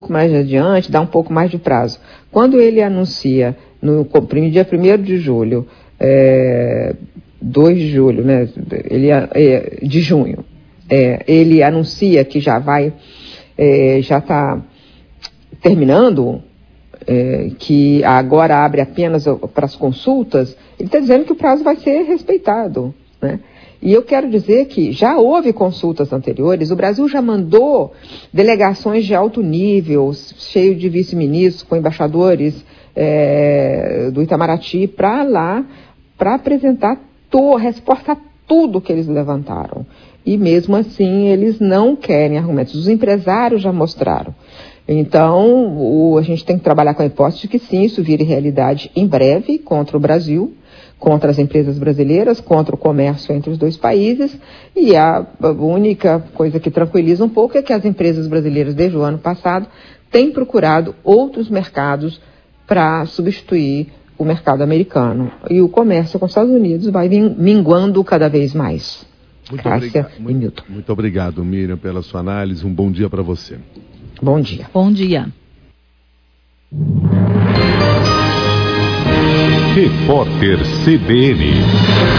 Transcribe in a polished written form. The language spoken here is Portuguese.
mais adiante, dá um pouco mais de prazo. Quando ele anuncia no dia 1º de julho, 2 de julho, né, de junho, ele anuncia que já está terminando, que agora abre apenas para as consultas, ele está dizendo que o prazo vai ser respeitado, né? E eu quero dizer que já houve consultas anteriores, o Brasil já mandou delegações de alto nível, cheio de vice-ministros, com embaixadores do Itamaraty, para lá, para apresentar resposta a tudo que eles levantaram. E mesmo assim, eles não querem argumentos. Os empresários já mostraram. Então, a gente tem que trabalhar com a hipótese de que sim, isso vire realidade em breve contra o Brasil, contra as empresas brasileiras, contra o comércio entre os dois países, e a única coisa que tranquiliza um pouco é que as empresas brasileiras, desde o ano passado, têm procurado outros mercados para substituir o mercado americano. E o comércio com os Estados Unidos vai minguando cada vez mais. Muito obrigado, Miriam, pela sua análise. Um bom dia para você. Bom dia. Bom dia. Repórter CBN.